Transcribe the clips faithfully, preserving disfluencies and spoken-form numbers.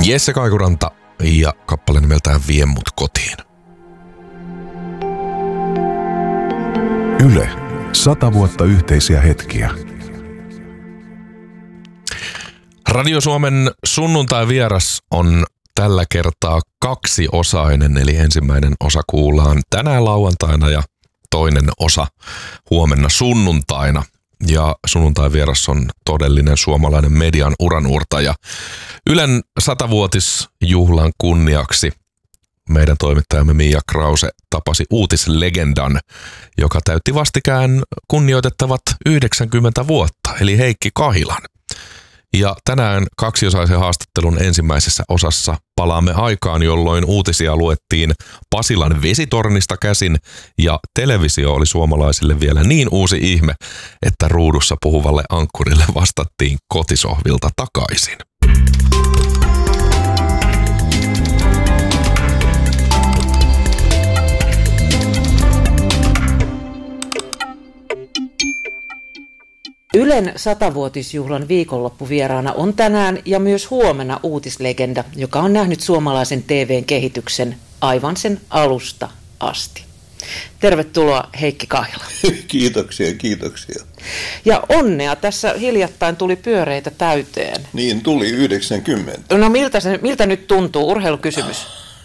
Jesse Kaikuranta ja kappale nimeltään Vie mut kotiin. Yle. Sata vuotta yhteisiä hetkiä. Radio Suomen sunnuntai-vieras on tällä kertaa kaksiosainen, eli ensimmäinen osa kuullaan tänään lauantaina ja toinen osa huomenna sunnuntaina. Ja sunnuntai-vieras on todellinen suomalainen median uranuurtaja. Ylen satavuotisjuhlan kunniaksi meidän toimittajamme Mia Krause tapasi uutislegendan, joka täytti vastikään kunnioitettavat yhdeksänkymmentä vuotta, eli Heikki Kahilan. Ja tänään kaksiosaisen haastattelun ensimmäisessä osassa palaamme aikaan, jolloin uutisia luettiin Pasilan vesitornista käsin ja televisio oli suomalaisille vielä niin uusi ihme, että ruudussa puhuvalle ankkurille vastattiin kotisohvilta takaisin. Ylen satavuotisjuhlan viikonloppuvieraana on tänään ja myös huomenna uutislegenda, joka on nähnyt suomalaisen T V:n kehityksen aivan sen alusta asti. Tervetuloa Heikki Kahila. Kiitoksia, kiitoksia. Ja onnea, tässä hiljattain tuli pyöreitä täyteen. Niin tuli yhdeksänkymmentä. No miltä, se, miltä nyt tuntuu? Urheilukysymys.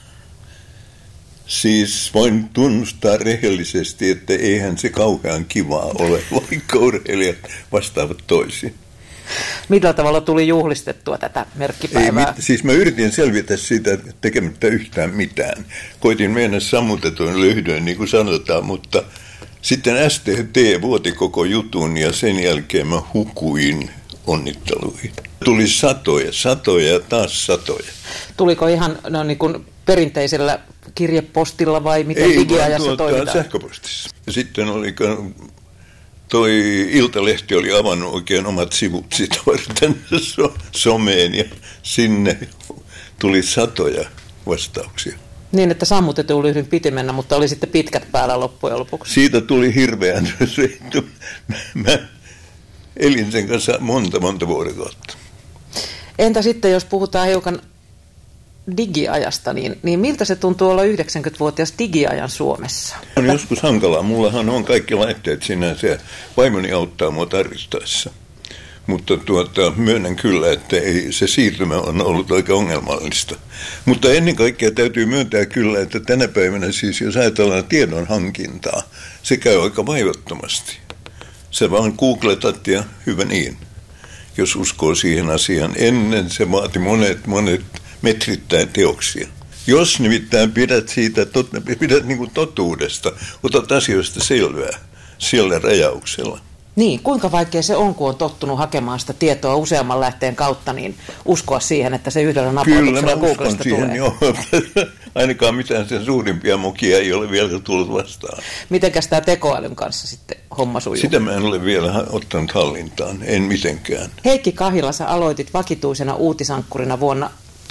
Siis voin tunnustaa rehellisesti, että eihän se kauhean kivaa ole, vaikka urheilijat vastaavat toisiin. Millä tavalla tuli juhlistettua tätä merkkipäivää? Ei, mit, siis mä yritin selvitä siitä tekemättä yhtään mitään. Koitin mennä sammutetuin löydyin, niin kuin sanotaan, mutta sitten S T T vuoti koko jutun ja sen jälkeen mä hukuin onnitteluihin. Tuli satoja, satoja ja taas satoja. Tuliko ihan no, niin kuin perinteisellä kirjepostilla vai miten Ei, digiajassa tuota, toimitaan? Sähköpostissa. Ja sitten oli, toi Iltalehti oli avannut oikein omat sivut sitä varten so, someen ja sinne tuli satoja vastauksia. Niin, että sammutetun lyhdyn piti mennä, mutta oli sitten pitkät päällä loppujen lopuksi. Siitä tuli hirveän reittu. Mä elin sen kanssa monta, monta vuorokautta. Entä sitten, jos puhutaan hiukan digiajasta, niin, niin miltä se tuntuu olla yhdeksänkymmentävuotias digiajan Suomessa? On joskus hankalaa. Mullahan on kaikki laitteet sinänsä ja vaimoni auttaa mua tarvittaessa. Mutta tuota, myönnän kyllä, että ei, se siirtymä on ollut aika ongelmallista. Mutta ennen kaikkea täytyy myöntää kyllä, että tänä päivänä siis jos ajatellaan tiedon hankintaa, se käy aika vaivattomasti. Se vaan googletat ja hyvä niin, jos uskoo siihen asiaan. Ennen se vaati monet, monet metrittäin teoksia. Jos nimittäin pidät siitä, tot, pidät niin kuin totuudesta, otat asioista selvää siellä rajauksella. Niin, kuinka vaikea se on, kun on tottunut hakemaan sitä tietoa useamman lähteen kautta, niin uskoa siihen, että se yhdellä napautuksella Googlesta tulee? Kyllä, mä uskon siihen, joo. Ainakaan mitään sen suurimpia mukia ei ole vielä tullut vastaan. Mitenkäs tämä tekoälyn kanssa sitten homma sujuu? Sitä mä en ole vielä ottanut hallintaan, en mitenkään. Heikki Kahila, sä aloitit vakituisena uutisankkurina vuonna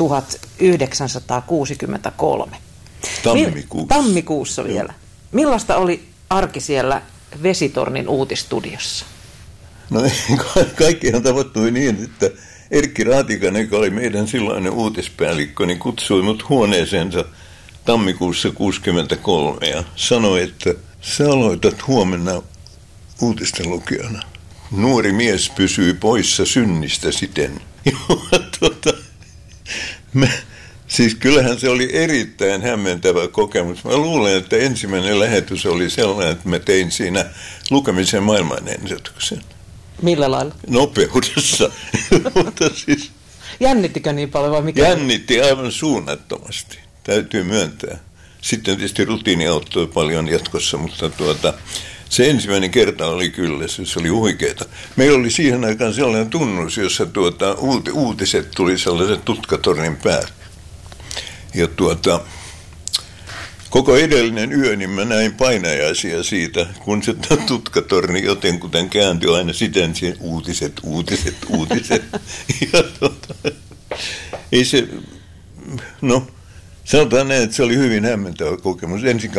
tuhatyhdeksänsataakuusikymmentäkolme. Tammikuussa. Tammikuussa vielä. Millaista oli arki siellä Vesitornin uutistudiossa? No ka- kaikkihan tapahtui niin, että Erkki Raatikainen, joka oli meidän silloinen uutispäällikkö, niin kutsui mut huoneeseensa tammikuussa kuusikymmentäkolme ja sanoi, että sä aloitat huomenna uutisten lukijana. Nuori mies pysyy poissa synnistä siten. tuota, mä, siis kyllähän se oli erittäin hämmentävä kokemus. Mä luulen, että ensimmäinen lähetys oli sellainen, että mä tein siinä lukemisen maailmanennätyksen. Millä lailla? Nopeudessa. Mutta siis jännittikö niin paljon vai mikä? Jännitti aivan suunnattomasti, täytyy myöntää. Sitten tietysti rutiini auttoi paljon jatkossa, mutta tuota, se ensimmäinen kerta oli kyllä, se oli huikeeta. Meillä oli siihen aikaan sellainen tunnus, jossa tuota, uutiset tuli sellaisen tutkatornin päälle. Ja tuota, koko edellinen yö, niin mä näin painajaisia siitä, kun se tutkatorni jotenkuten kääntyi aina siten siihen uutiset, uutiset, uutiset. Ja tuota, ei se, no, sanotaan näin, että se oli hyvin hämmentävä kokemus. Ensin